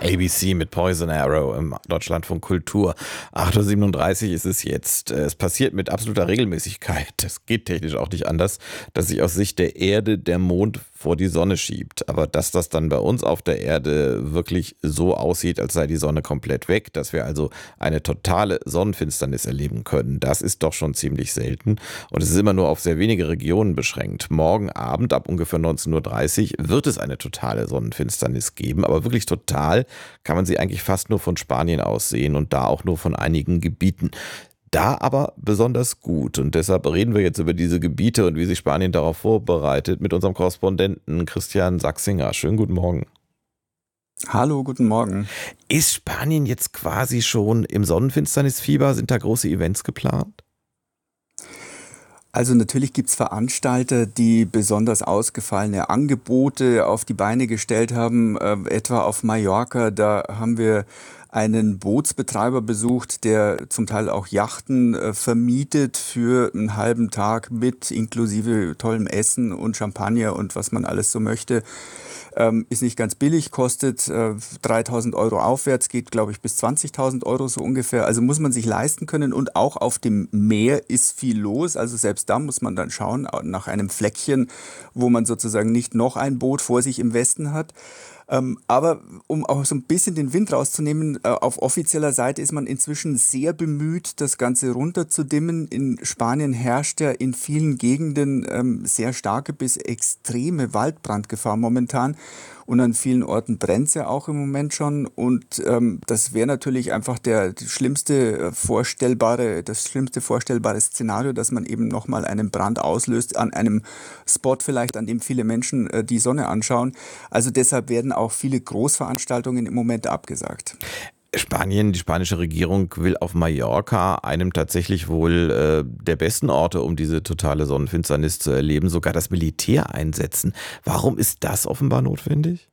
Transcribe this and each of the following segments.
ABC mit Poison Arrow im Deutschlandfunk Kultur. 8:37 Uhr ist es jetzt. Es passiert mit absoluter Regelmäßigkeit. Es geht technisch auch nicht anders, dass sich aus Sicht der Erde der Mond vor die Sonne schiebt. Aber dass das dann bei uns auf der Erde wirklich so aussieht, als sei die Sonne komplett weg, dass wir also eine totale Sonnenfinsternis erleben können, das ist doch schon ziemlich selten. Und es ist immer nur auf sehr wenige Regionen beschränkt. Morgen Abend ab ungefähr 19:30 Uhr wird es eine totale Sonnenfinsternis geben. Aber wirklich total kann man sie eigentlich fast nur von Spanien aus sehen und da auch nur von einigen Gebieten. Da aber besonders gut. Und deshalb reden wir jetzt über diese Gebiete und wie sich Spanien darauf vorbereitet mit unserem Korrespondenten Christian Sachsinger. Schönen guten Morgen. Hallo, guten Morgen. Ist Spanien jetzt quasi schon im Sonnenfinsternisfieber? Sind da große Events geplant? Also natürlich gibt es Veranstalter, die besonders ausgefallene Angebote auf die Beine gestellt haben, etwa auf Mallorca. Da haben wir einen Bootsbetreiber besucht, der zum Teil auch Yachten vermietet für einen halben Tag mit inklusive tollem Essen und Champagner und was man alles so möchte. Ist nicht ganz billig, kostet 3.000 Euro aufwärts, geht glaube ich bis 20.000 Euro so ungefähr. Also muss man sich leisten können und auch auf dem Meer ist viel los. Also selbst da muss man dann schauen nach einem Fleckchen, wo man sozusagen nicht noch ein Boot vor sich im Westen hat. Aber um auch so ein bisschen den Wind rauszunehmen, auf offizieller Seite ist man inzwischen sehr bemüht, das Ganze runterzudimmen. In Spanien herrscht ja in vielen Gegenden sehr starke bis extreme Waldbrandgefahr momentan. Und an vielen Orten brennt es ja auch im Moment schon. Und das wäre natürlich einfach das schlimmste vorstellbare Szenario, dass man eben nochmal einen Brand auslöst an einem Spot vielleicht, an dem viele Menschen die Sonne anschauen. Also deshalb werden auch viele Großveranstaltungen im Moment abgesagt. Spanien, die spanische Regierung will auf Mallorca, einem tatsächlich wohl der besten Orte, um diese totale Sonnenfinsternis zu erleben, sogar das Militär einsetzen. Warum ist das offenbar notwendig?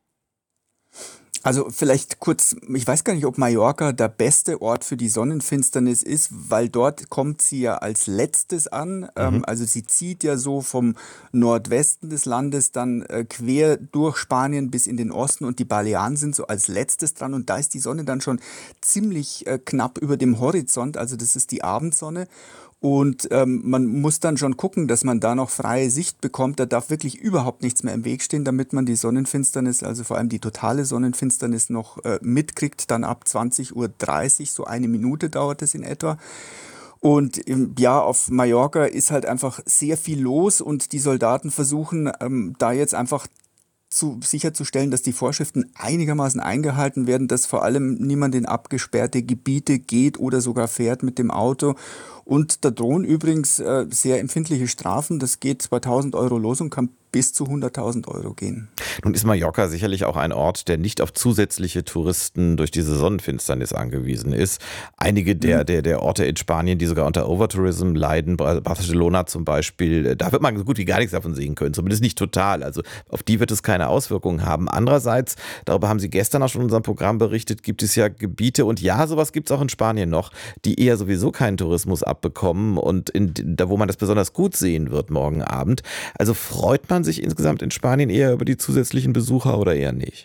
Also vielleicht kurz, ich weiß gar nicht, ob Mallorca der beste Ort für die Sonnenfinsternis ist, weil dort kommt sie ja als letztes an. Also sie zieht ja so vom Nordwesten des Landes dann quer durch Spanien bis in den Osten und die Balearen sind so als letztes dran und da ist die Sonne dann schon ziemlich knapp über dem Horizont, also das ist die Abendsonne. Und man muss dann schon gucken, dass man da noch freie Sicht bekommt. Da darf wirklich überhaupt nichts mehr im Weg stehen, damit man die Sonnenfinsternis, also vor allem die totale Sonnenfinsternis noch mitkriegt. Dann ab 20:30 Uhr, so eine Minute dauert es in etwa. Und ja, auf Mallorca ist halt einfach sehr viel los und die Soldaten versuchen da jetzt einfach sicherzustellen, dass die Vorschriften einigermaßen eingehalten werden, dass vor allem niemand in abgesperrte Gebiete geht oder sogar fährt mit dem Auto. Und da drohen übrigens sehr empfindliche Strafen. Das geht 2.000 Euro los und kann bis zu 100.000 Euro gehen. Nun ist Mallorca sicherlich auch ein Ort, der nicht auf zusätzliche Touristen durch diese Sonnenfinsternis angewiesen ist. Einige der Orte in Spanien, die sogar unter Overtourism leiden, Barcelona zum Beispiel, da wird man so gut wie gar nichts davon sehen können, zumindest nicht total. Also auf die wird es keine Auswirkungen haben. Andererseits, darüber haben Sie gestern auch schon in unserem Programm berichtet, gibt es ja Gebiete, und ja, sowas gibt es auch in Spanien noch, die eher sowieso keinen Tourismus abbekommen und da, wo man das besonders gut sehen wird morgen Abend. Also freut man sich insgesamt in Spanien eher über die zusätzlichen Besucher oder eher nicht?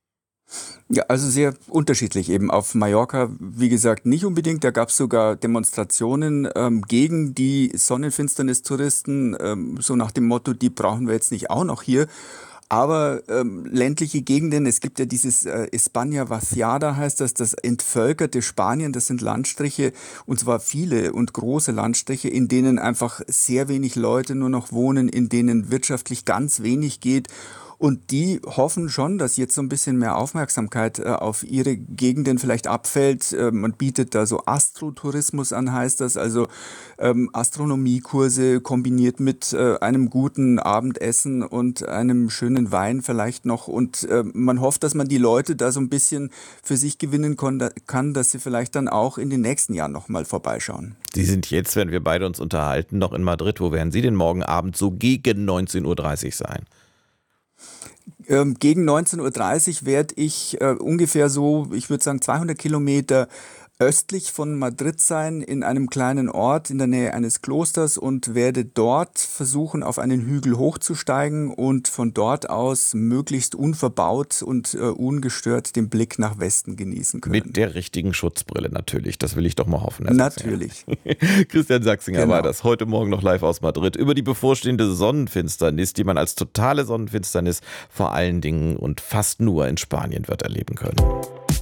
Ja, also sehr unterschiedlich eben. Auf Mallorca, wie gesagt, nicht unbedingt. Da gab es sogar Demonstrationen gegen die Sonnenfinsternis-Touristen, so nach dem Motto, die brauchen wir jetzt nicht auch noch hier. Aber ländliche Gegenden, es gibt ja dieses España Vaciada, heißt das entvölkerte Spanien, das sind Landstriche, und zwar viele und große Landstriche, in denen einfach sehr wenig Leute nur noch wohnen, in denen wirtschaftlich ganz wenig geht. Und die hoffen schon, dass jetzt so ein bisschen mehr Aufmerksamkeit auf ihre Gegenden vielleicht abfällt. Man bietet da so Astrotourismus an, heißt das, also Astronomiekurse kombiniert mit einem guten Abendessen und einem schönen Wein vielleicht noch. Und man hofft, dass man die Leute da so ein bisschen für sich gewinnen kann, dass sie vielleicht dann auch in den nächsten Jahren nochmal vorbeischauen. Sie sind jetzt, wenn wir beide uns unterhalten, noch in Madrid. Wo werden Sie denn morgen Abend so gegen 19:30 Uhr sein? Gegen 19:30 Uhr werde ich ungefähr so, ich würde sagen 200 Kilometer östlich von Madrid sein, in einem kleinen Ort in der Nähe eines Klosters und werde dort versuchen, auf einen Hügel hochzusteigen und von dort aus möglichst unverbaut und ungestört den Blick nach Westen genießen können. Mit der richtigen Schutzbrille natürlich. Das will ich doch mal hoffen. Natürlich. Christian Sachsinger war Genau. das. Heute Morgen noch live aus Madrid über die bevorstehende Sonnenfinsternis, die man als totale Sonnenfinsternis vor allen Dingen und fast nur in Spanien wird erleben können.